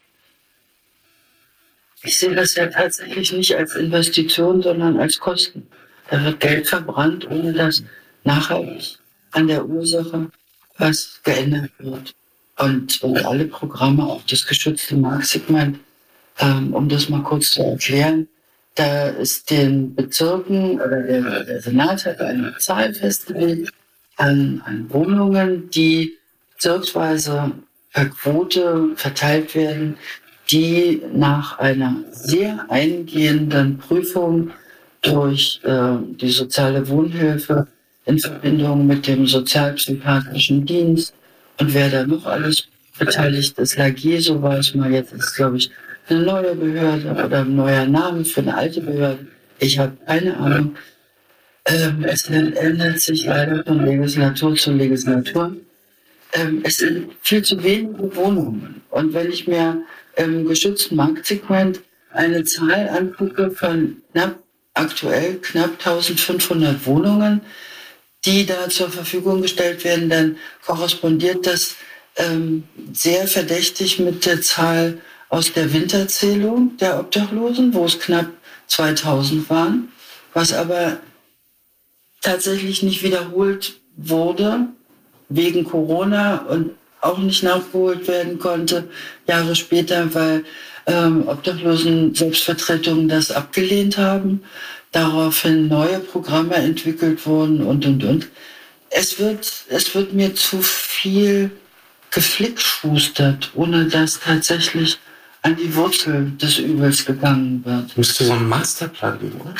Ich sehe das ja tatsächlich nicht als Investition, sondern als Kosten. Da wird Geld verbrannt, ohne dass nachhaltig an der Ursache was geändert wird. Und alle Programme, auch das geschützte Marktsegment, um das mal kurz zu erklären, da ist den Bezirken oder der Senat hat eine Zahl festgelegt an Wohnungen, die bezirksweise per Quote verteilt werden, die nach einer sehr eingehenden Prüfung durch die soziale Wohnhilfe in Verbindung mit dem sozialpsychiatrischen Dienst und wer da noch alles beteiligt ist, LAG, so weiß man jetzt, ist glaube ich eine neue Behörde oder ein neuer Name für eine alte Behörde. Ich habe keine Ahnung. Es ändert sich leider von Legislatur zu Legislatur. Es sind viel zu wenige Wohnungen. Und wenn ich mir im geschützten Marktsegment eine Zahl angucke von aktuell knapp 1500 Wohnungen, die da zur Verfügung gestellt werden, dann korrespondiert das sehr verdächtig mit der Zahl aus der Winterzählung der Obdachlosen, wo es knapp 2000 waren, was aber tatsächlich nicht wiederholt wurde wegen Corona und auch nicht nachgeholt werden konnte, Jahre später, weil Obdachlosen Selbstvertretungen das abgelehnt haben, daraufhin neue Programme entwickelt wurden und. Es wird mir zu viel geflickschustert, ohne dass tatsächlich an die Wurzel des Übels gegangen wird. Müsste so ein Masterplan geben, oder?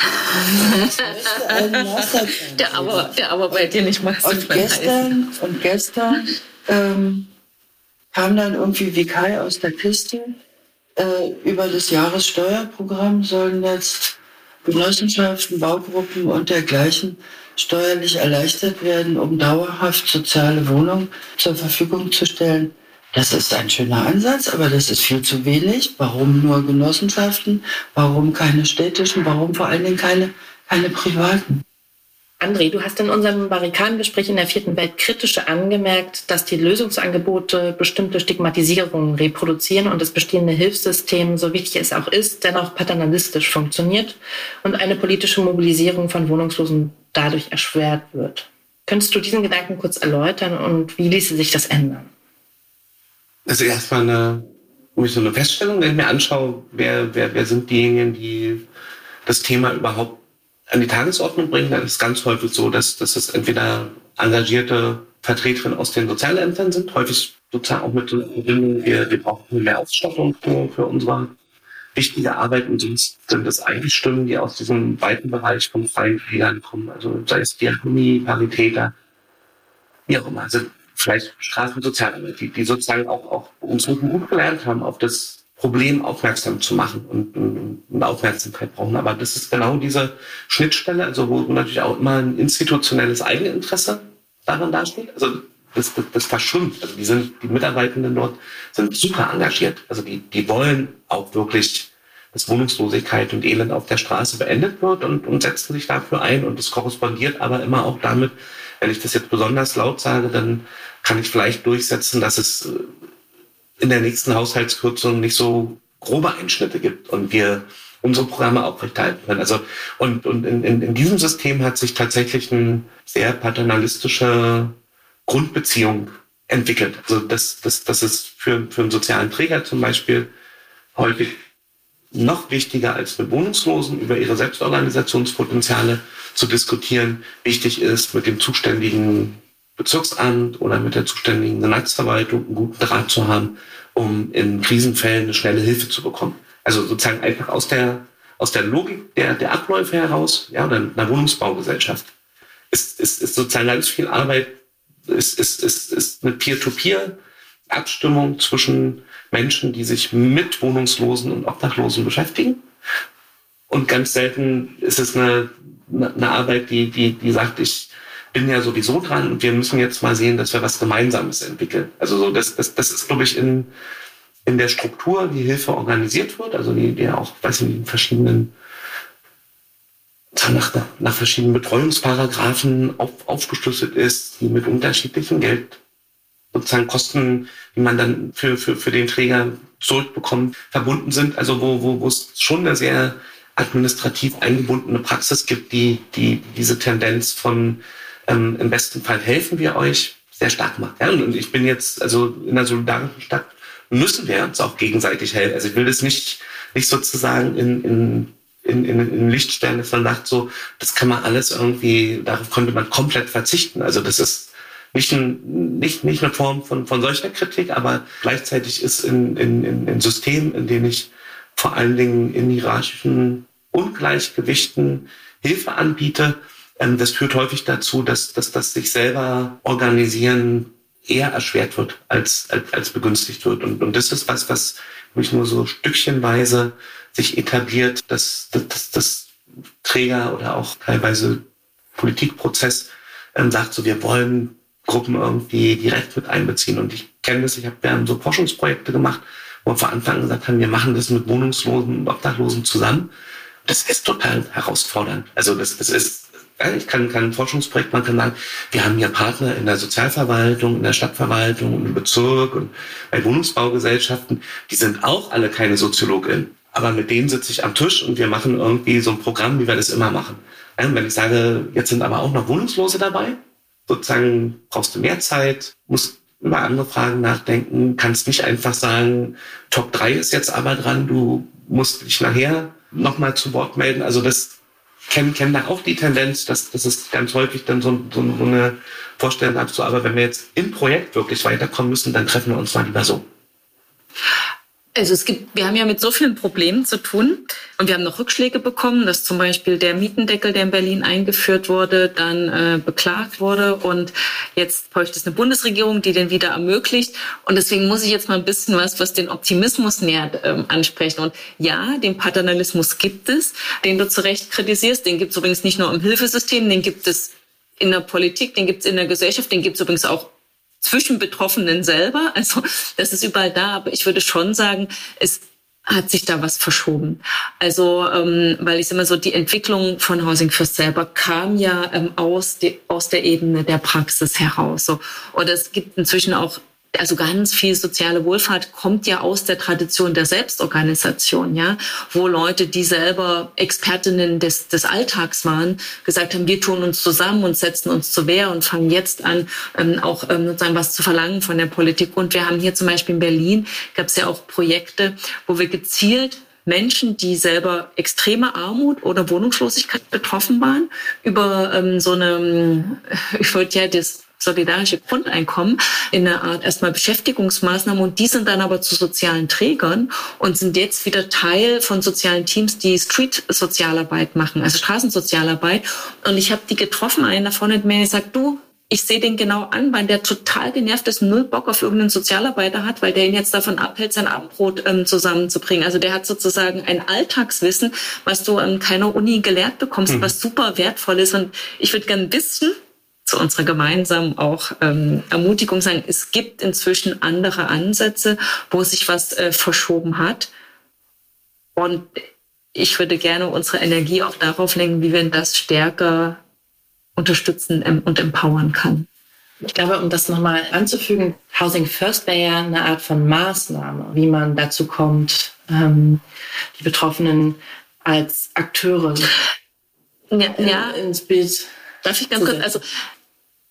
Der aber bei dir nicht Masterplan heißt. Und gestern kam dann irgendwie wie Kai aus der Kiste. Über das Jahressteuerprogramm sollen jetzt Genossenschaften, Baugruppen und dergleichen steuerlich erleichtert werden, um dauerhaft soziale Wohnungen zur Verfügung zu stellen. Das ist ein schöner Ansatz, aber das ist viel zu wenig. Warum nur Genossenschaften? Warum keine städtischen? Warum vor allen Dingen keine privaten? André, du hast in unserem Barrikadengespräch in der 4. Welt kritische angemerkt, dass die Lösungsangebote bestimmte Stigmatisierungen reproduzieren und das bestehende Hilfssystem, so wichtig es auch ist, dennoch paternalistisch funktioniert und eine politische Mobilisierung von Wohnungslosen dadurch erschwert wird. Könntest du diesen Gedanken kurz erläutern und wie ließe sich das ändern? Also erstmal so eine Feststellung, wenn ich mir anschaue, wer sind diejenigen, die das Thema überhaupt an die Tagesordnung bringen, dann ist es ganz häufig so, dass es entweder engagierte Vertreterinnen aus den Sozialämtern sind, häufig sozusagen auch mit der Verbindung, wir brauchen mehr Ausstattung für unsere wichtige Arbeit und sonst sind es eigentlich Stimmen, die aus diesem weiten Bereich von freien Trägern kommen, also sei es Diakonie, Paritäter, wie auch immer, also vielleicht Straßensozialarbeit, die sozusagen auch uns gut gelernt haben, auf das Problem aufmerksam zu machen und Aufmerksamkeit brauchen. Aber das ist genau diese Schnittstelle, also wo natürlich auch immer ein institutionelles Eigeninteresse daran dasteht. Also das verschwimmt. Also die Mitarbeitenden dort sind super engagiert. Also die wollen auch wirklich, dass Wohnungslosigkeit und Elend auf der Straße beendet wird und setzen sich dafür ein. Und das korrespondiert aber immer auch damit, wenn ich das jetzt besonders laut sage, dann kann ich vielleicht durchsetzen, dass es in der nächsten Haushaltskürzung nicht so grobe Einschnitte gibt und wir unsere Programme aufrechterhalten können. Also und in diesem System hat sich tatsächlich eine sehr paternalistische Grundbeziehung entwickelt. Also das ist für einen sozialen Träger zum Beispiel häufig noch wichtiger als mit Wohnungslosen über ihre Selbstorganisationspotenziale zu diskutieren. Wichtig ist, mit dem zuständigen Bezirksamt oder mit der zuständigen Senatsverwaltung einen guten Draht zu haben, um in Krisenfällen eine schnelle Hilfe zu bekommen. Also sozusagen einfach aus der Logik der Abläufe heraus, ja, oder einer Wohnungsbaugesellschaft, ist sozusagen ganz viel Arbeit, ist eine Peer-to-Peer-Abstimmung zwischen Menschen, die sich mit Wohnungslosen und Obdachlosen beschäftigen. Und ganz selten ist es eine Arbeit, die sagt, ich bin ja sowieso dran und wir müssen jetzt mal sehen, dass wir was Gemeinsames entwickeln. Also so, das ist, glaube ich, in der Struktur, wie Hilfe organisiert wird, also die auch, weiß nicht, in verschiedenen, nach verschiedenen Betreuungsparagraphen aufgeschlüsselt ist, die mit unterschiedlichen Geld sozusagen Kosten, die man dann für den Träger zurückbekommt, verbunden sind. Also wo es schon eine sehr administrativ eingebundene Praxis gibt, die diese Tendenz von im besten Fall helfen wir euch sehr stark macht. Ja, und ich bin jetzt, also in einer solidarischen Stadt müssen wir uns auch gegenseitig helfen. Also ich will das nicht sozusagen in Licht stellen, dass man sagt, so, das kann man alles irgendwie, darauf konnte man komplett verzichten. Also das ist nicht eine Form von solcher Kritik, aber gleichzeitig ist in Systemen, in denen ich vor allen Dingen in hierarchischen Ungleichgewichten Hilfe anbiete, das führt häufig dazu, dass das sich selber organisieren eher erschwert wird, als begünstigt wird. Und das ist was mich nur so stückchenweise sich etabliert, dass Träger oder auch teilweise Politikprozess sagt, so wir wollen Gruppen irgendwie direkt mit einbeziehen. Und ich kenne das, wir haben so Forschungsprojekte gemacht, wo wir von Anfang an gesagt haben, wir machen das mit Wohnungslosen und Obdachlosen zusammen. Das ist total herausfordernd. Also das ist, ich kann ein Forschungsprojekt, man kann sagen, wir haben hier Partner in der Sozialverwaltung, in der Stadtverwaltung, im Bezirk und bei Wohnungsbaugesellschaften, die sind auch alle keine SoziologInnen. Aber mit denen sitze ich am Tisch und wir machen irgendwie so ein Programm, wie wir das immer machen. Wenn ich sage, jetzt sind aber auch noch Wohnungslose dabei, sozusagen brauchst du mehr Zeit, musst über andere Fragen nachdenken, kannst nicht einfach sagen, Top 3 ist jetzt aber dran, du musst dich nachher nochmal zu Wort melden. Also das kennen da auch die Tendenz, dass es ganz häufig dann so eine Vorstellung hat, so, aber wenn wir jetzt im Projekt wirklich weiterkommen müssen, dann treffen wir uns mal lieber so. Also wir haben ja mit so vielen Problemen zu tun und wir haben noch Rückschläge bekommen, dass zum Beispiel der Mietendeckel, der in Berlin eingeführt wurde, dann beklagt wurde und jetzt bräuchte es eine Bundesregierung, die den wieder ermöglicht und deswegen muss ich jetzt mal ein bisschen was den Optimismus nähert ansprechen und ja, den Paternalismus gibt es, den du zu Recht kritisierst, den gibt es übrigens nicht nur im Hilfesystem, den gibt es in der Politik, den gibt es in der Gesellschaft, den gibt es übrigens auch zwischen Betroffenen selber, also das ist überall da, aber ich würde schon sagen, es hat sich da was verschoben. Also, weil ich sag mal so, die Entwicklung von Housing First selber kam ja aus der Ebene der Praxis heraus. So. Und es gibt inzwischen auch, also ganz viel soziale Wohlfahrt kommt ja aus der Tradition der Selbstorganisation, ja, wo Leute, die selber Expertinnen des Alltags waren, gesagt haben, wir tun uns zusammen und setzen uns zur Wehr und fangen jetzt an, auch sozusagen was zu verlangen von der Politik. Und wir haben hier zum Beispiel in Berlin, gab es ja auch Projekte, wo wir gezielt Menschen, die selber extreme Armut oder Wohnungslosigkeit betroffen waren, über das solidarische Grundeinkommen in einer Art erstmal Beschäftigungsmaßnahmen und die sind dann aber zu sozialen Trägern und sind jetzt wieder Teil von sozialen Teams, die Street-Sozialarbeit machen, also Straßensozialarbeit. Und ich habe die getroffen, einen davon hat mir gesagt, du, ich sehe den genau an, weil der total genervt ist, null Bock auf irgendeinen Sozialarbeiter hat, weil der ihn jetzt davon abhält, sein Abendbrot zusammenzubringen. Also der hat sozusagen ein Alltagswissen, was du an keiner Uni gelehrt bekommst, was super wertvoll ist. Und ich würde gerne wissen, zu unserer gemeinsamen auch Ermutigung sagen, es gibt inzwischen andere Ansätze, wo sich was verschoben hat. Und ich würde gerne unsere Energie auch darauf lenken, wie wir das stärker unterstützen und empowern kann. Ich glaube, um das nochmal anzufügen, Housing First wäre ja eine Art von Maßnahme, wie man dazu kommt, die Betroffenen als Akteure ins Bild. Darf ich ganz kurz, also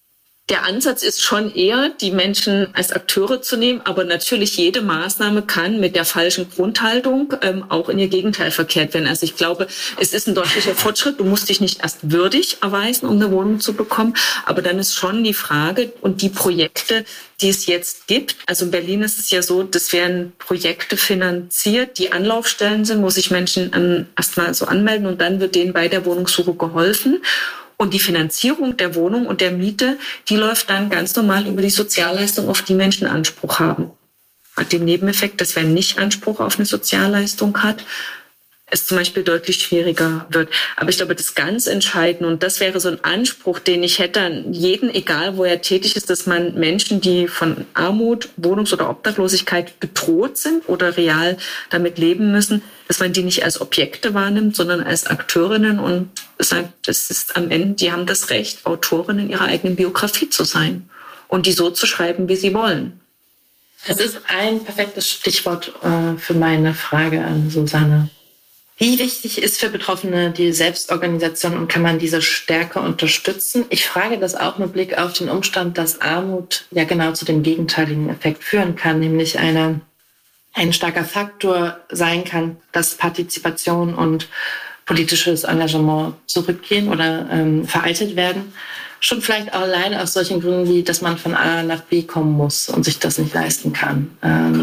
Der Ansatz ist schon eher, die Menschen als Akteure zu nehmen, aber natürlich jede Maßnahme kann mit der falschen Grundhaltung auch in ihr Gegenteil verkehrt werden. Also ich glaube, es ist ein deutlicher Fortschritt. Du musst dich nicht erst würdig erweisen, um eine Wohnung zu bekommen, aber dann ist schon die Frage und die Projekte, die es jetzt gibt. Also in Berlin ist es ja so, das werden Projekte finanziert, die Anlaufstellen sind, wo sich Menschen erstmal so anmelden und dann wird denen bei der Wohnungssuche geholfen. Und die Finanzierung der Wohnung und der Miete, die läuft dann ganz normal über die Sozialleistung, auf die Menschen Anspruch haben. Hat den Nebeneffekt, dass wer nicht Anspruch auf eine Sozialleistung hat, es zum Beispiel deutlich schwieriger wird. Aber ich glaube, das ganz Entscheidende, und das wäre so ein Anspruch, den ich hätte an jeden, egal wo er tätig ist, dass man Menschen, die von Armut, Wohnungs- oder Obdachlosigkeit bedroht sind oder real damit leben müssen, dass man die nicht als Objekte wahrnimmt, sondern als Akteurinnen und sagt, es ist am Ende, die haben das Recht, Autorinnen ihrer eigenen Biografie zu sein und die so zu schreiben, wie sie wollen. Das ist ein perfektes Stichwort für meine Frage an Susanne. Wie wichtig ist für Betroffene die Selbstorganisation und kann man diese stärker unterstützen? Ich frage das auch mit Blick auf den Umstand, dass Armut ja genau zu dem gegenteiligen Effekt führen kann, nämlich ein starker Faktor sein kann, dass Partizipation und politisches Engagement zurückgehen oder veraltet werden. Schon vielleicht auch alleine aus solchen Gründen wie, dass man von A nach B kommen muss und sich das nicht leisten kann.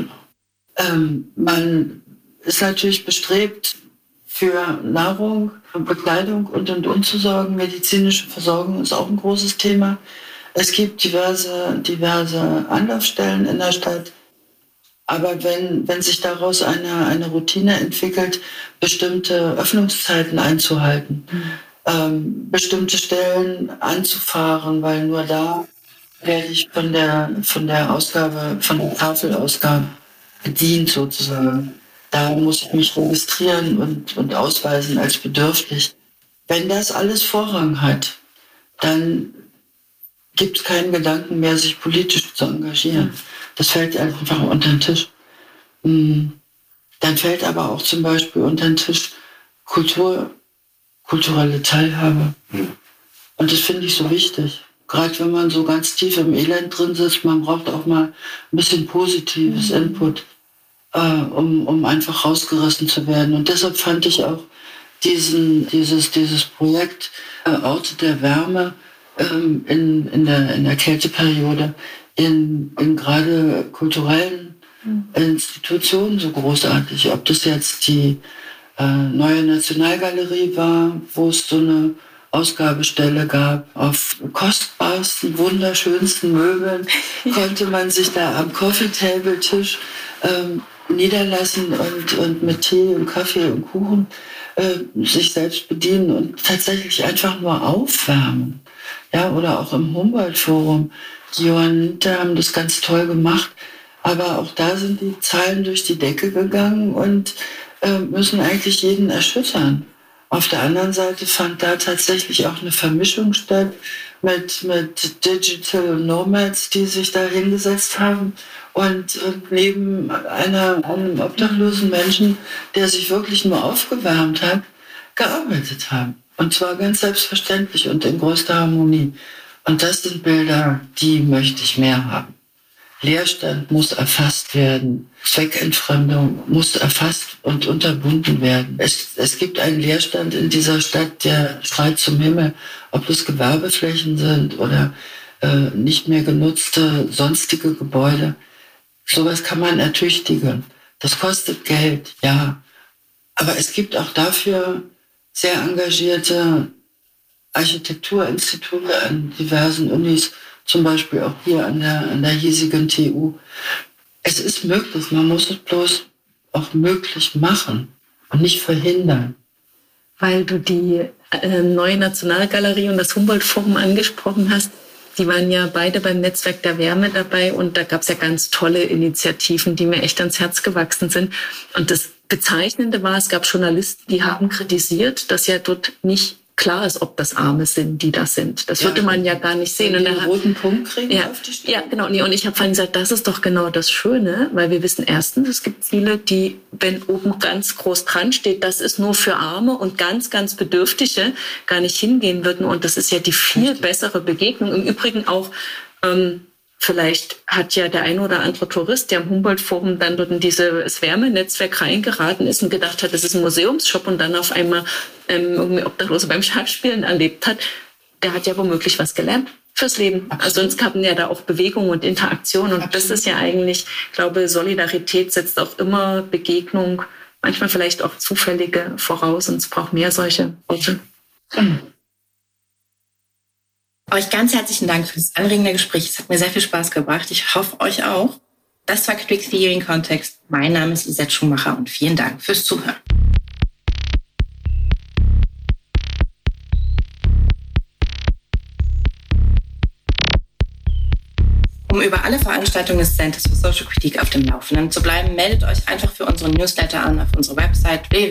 Man ist natürlich bestrebt, für Nahrung, Bekleidung und zu sorgen. Medizinische Versorgung ist auch ein großes Thema. Es gibt diverse Anlaufstellen in der Stadt. Aber wenn sich daraus eine Routine entwickelt, bestimmte Öffnungszeiten einzuhalten, bestimmte Stellen anzufahren, weil nur da werde ich von der Ausgabe, von der Tafelausgabe bedient sozusagen. Da muss ich mich registrieren und ausweisen als bedürftig. Wenn das alles Vorrang hat, dann gibt es keinen Gedanken mehr, sich politisch zu engagieren. Das fällt einfach unter den Tisch. Dann fällt aber auch zum Beispiel unter den Tisch kulturelle Teilhabe. Und das finde ich so wichtig. Gerade wenn man so ganz tief im Elend drin sitzt, man braucht auch mal ein bisschen positives Input, um einfach rausgerissen zu werden. Und deshalb fand ich auch dieses Projekt Orte der Wärme in der Kälteperiode in gerade kulturellen Institutionen so großartig. Ob das jetzt die Neue Nationalgalerie war, wo es so eine Ausgabestelle gab. Auf kostbarsten, wunderschönsten Möbeln konnte man sich da am Coffee-Table-Tisch niederlassen und mit Tee und Kaffee und Kuchen sich selbst bedienen und tatsächlich einfach nur aufwärmen. Ja, oder auch im Humboldt-Forum. Die Johanniter haben das ganz toll gemacht, aber auch da sind die Zahlen durch die Decke gegangen und müssen eigentlich jeden erschüttern. Auf der anderen Seite fand da tatsächlich auch eine Vermischung statt mit Digital Nomads, die sich da hingesetzt haben und neben einem obdachlosen Menschen, der sich wirklich nur aufgewärmt hat, gearbeitet haben. Und zwar ganz selbstverständlich und in größter Harmonie. Und das sind Bilder, die möchte ich mehr haben. Leerstand muss erfasst werden. Zweckentfremdung muss erfasst und unterbunden werden. Es gibt einen Leerstand in dieser Stadt, der schreit zum Himmel, ob es Gewerbeflächen sind oder nicht mehr genutzte sonstige Gebäude. Sowas kann man ertüchtigen. Das kostet Geld, ja. Aber es gibt auch dafür sehr engagierte Architekturinstitute an diversen Unis, zum Beispiel auch hier an der hiesigen TU. Es ist möglich, man muss es bloß auch möglich machen und nicht verhindern. Weil du die Neue Nationalgalerie und das Humboldt-Forum angesprochen hast, die waren ja beide beim Netzwerk der Wärme dabei und da gab es ja ganz tolle Initiativen, die mir echt ans Herz gewachsen sind. Und das Bezeichnende war, es gab Journalisten, die haben kritisiert, dass ja dort nicht klar ist, ob das Arme sind, die das sind. Das würde man ja gar nicht sehen. Und den roten Punkt kriegen auf die Stirn. Ja, genau. Nee, und ich habe vorhin gesagt, das ist doch genau das Schöne, weil wir wissen erstens, es gibt viele, die, wenn oben ganz groß dran steht, das ist nur für Arme und ganz, ganz Bedürftige, gar nicht hingehen würden. Und das ist ja die viel bessere Begegnung. Im Übrigen auch, vielleicht hat ja der ein oder andere Tourist, der am Humboldt-Forum dann dort in dieses Wärmenetzwerk reingeraten ist und gedacht hat, das ist ein Museumsshop und dann auf einmal irgendwie Obdachlose beim Schachspielen erlebt hat, der hat ja womöglich was gelernt fürs Leben. Absolut. Also sonst haben ja da auch Bewegung und Interaktion. Und das ist ja eigentlich, ich glaube, Solidarität setzt auch immer Begegnung, manchmal vielleicht auch zufällige voraus und es braucht mehr solche Orte. Euch ganz herzlichen Dank für das anregende Gespräch. Es hat mir sehr viel Spaß gebracht. Ich hoffe, euch auch. Das war Critical Theory in Kontext. Mein Name ist Lisette Schumacher und vielen Dank fürs Zuhören. Um über alle Veranstaltungen des Centers for Social Critique auf dem Laufenden zu bleiben, meldet euch einfach für unseren Newsletter an auf unserer Website